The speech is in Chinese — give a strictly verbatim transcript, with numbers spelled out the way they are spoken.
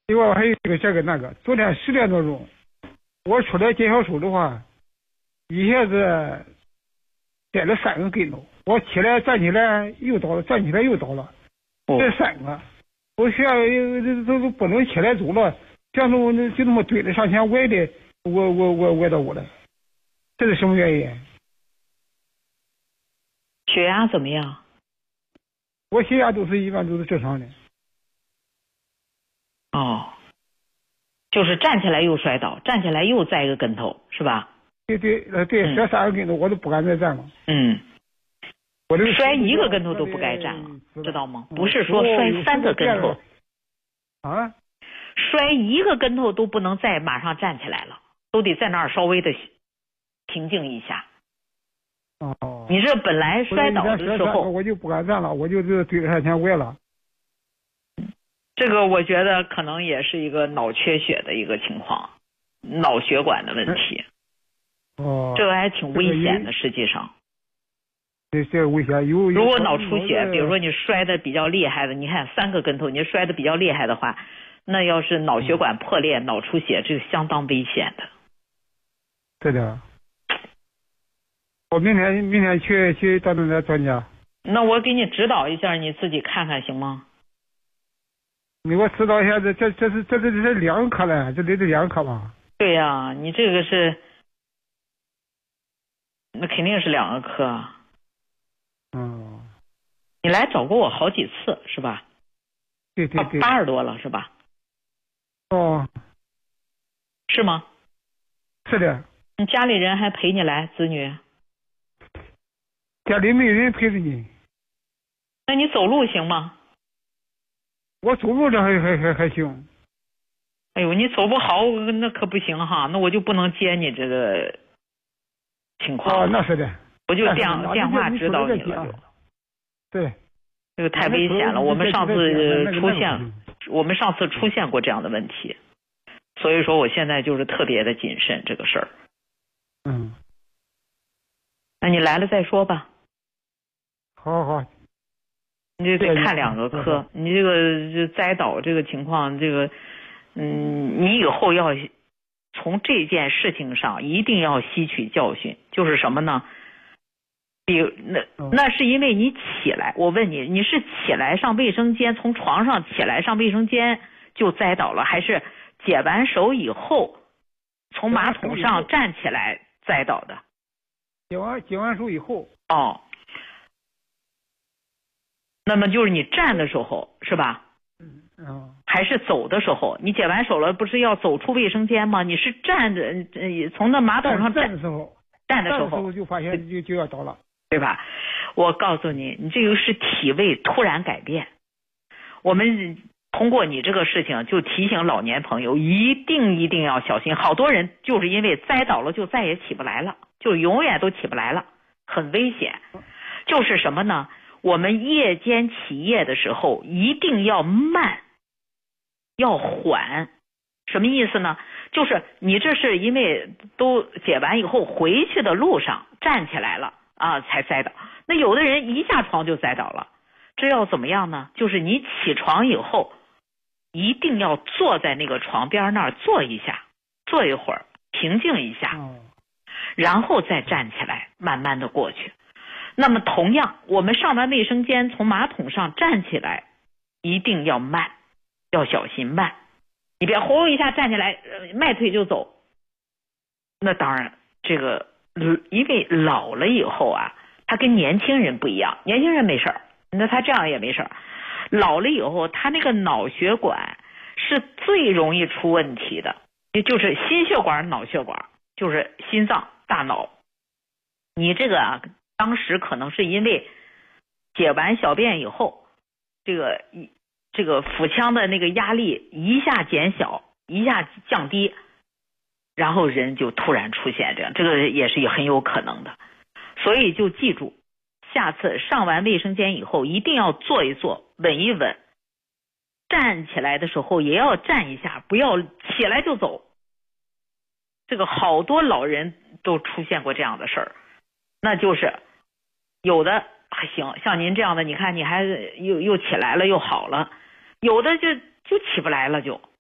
另外我还有一个这个那个，昨天十点多钟，我出来介绍书的话，一下子栽了三个跟头，我起来站起来又倒了，站起来又倒了，这三个，我现在都都不能起来走了，这样子我就那么堆着上前歪的，我我我歪到我了，这是什么原因？ 血压怎么样？ 我血压都是一般都是正常的。 哦，就是站起来又摔倒，站起来又栽个跟头，是吧？ 对对呃对，摔三个跟头我都不敢再站了。 嗯， 我这个摔一个跟头都不该站了，知道吗？不是说摔三个跟头啊， 摔一个跟头都不能再马上站起来了，都得在那儿稍微的平静一下。 哦， 你这本来摔倒的时候， 我就不敢站了，我就这堆着上前歪了。 这个我觉得可能也是一个脑缺血的一个情况，脑血管的问题。 哦， 这个还挺危险的，实际上。 对，这个危险有。 如果脑出血，比如说你摔的比较厉害的，你看三个跟头，你摔的比较厉害的话，那要是脑血管破裂、嗯、脑出血，这是相当危险的。 对的。我明天明天去去找那个专家。 那我给你指导一下，你自己看看行吗？ 你给我指导一下，这这这是这这这是两颗了，这得是两颗吧？ 对呀、啊，你这个是，那肯定是两个颗。 嗯。 你来找过我好几次是吧？ 对对对。 八十多了是吧？ 哦。 是吗？ 是的。 你家里人还陪你来，子女？ 家里没人陪着你。 那你走路行吗？ 我走路这还还还还行。 哎呦，你走不好那可不行哈，那我就不能接你这个情况。 哦，那是的。 我就电电话指导你了就。 对。 这个太危险了，我们上次出现，我们上次出现过这样的问题，所以说我现在就是特别的谨慎这个事儿。 嗯。 那你来了再说吧。 好好。 你就得看两个科，你这个就栽倒这个情况，这个，嗯，你以后要从这件事情上一定要吸取教训，就是什么呢？比那那是因为你起来，我问你，你是起来上卫生间，从床上起来上卫生间就栽倒了，还是解完手以后从马桶上站起来栽倒的？ 解完解完手以后。 哦。那么就是你站的时候是吧？ 嗯嗯。 还是走的时候？你解完手了，不是要走出卫生间吗？你是站着，呃，从那马桶上站的时候， 站的时候， 站的时候就发现就就要倒了， 对吧？我告诉你，你这个是体位突然改变。我们通过你这个事情，就提醒老年朋友一定一定要小心。好多人就是因为栽倒了，就再也起不来了，就永远都起不来了，很危险。就是什么呢？我们夜间起夜的时候一定要慢，要缓。什么意思呢？就是你这是因为都解完以后回去的路上站起来了啊，才栽倒。那有的人一下床就栽倒了，这要怎么样呢？就是你起床以后一定要坐在那个床边那儿坐一下，坐一会儿，平静一下，然后再站起来，慢慢的过去。那么同样，我们上完卫生间从马桶上站起来一定要慢，要小心慢，你别轰一下站起来迈腿就走。那当然这个因为老了以后啊，他跟年轻人不一样，年轻人没事儿，那他这样也没事儿。老了以后他那个脑血管是最容易出问题的，也就是心血管脑血管，就是心脏大脑。你这个啊当时可能是因为解完小便以后，这个这个腹腔的那个压力一下减小，一下降低，然后人就突然出现这样，这个也是很有可能的。所以就记住，下次上完卫生间以后一定要坐一坐，稳一稳，站起来的时候也要站一下，不要起来就走。这个好多老人都出现过这样的事儿。那就是有的还行，像您这样的，你看你还又又起来了又好了，有的就就起不来了就。